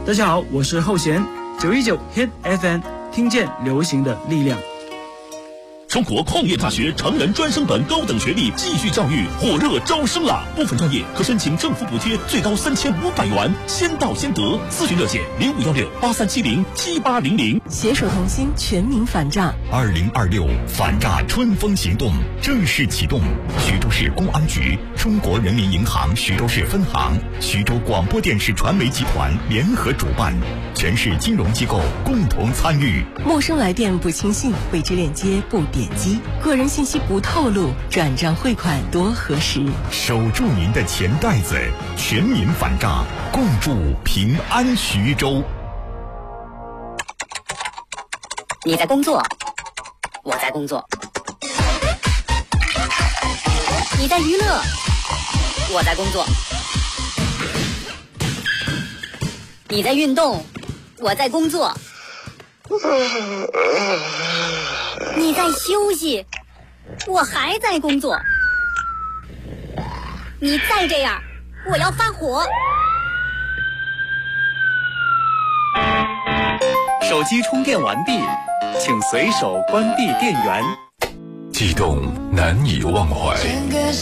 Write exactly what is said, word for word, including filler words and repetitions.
大家好，我是后弦，九一九 Hit F M， 听见流行的力量。 中国矿业大学成人专升本高等学历继续教育火热招生啦！部分专业可申请政府补贴，最高三千五百元，先到先得。咨询热线零五幺六八三七零七八零零。 携手同心，全民反诈。 二零二六反诈春风行动正式启动，徐州市公安局、中国人民银行徐州市分行、徐州广播电视传媒集团联合主办，全市金融机构共同参与。 陌生来电不轻信，未知链接不点击，个人信息不透露，转账汇款多核实。 守住您的钱袋子，全民反诈，共筑平安徐州。 你在工作，我在工作；你在娱乐，我在工作；你在运动，我在工作；你在休息，我还在工作。你再这样，我要发火。 手机充电完毕，请随手关闭电源。 悸动难以忘怀。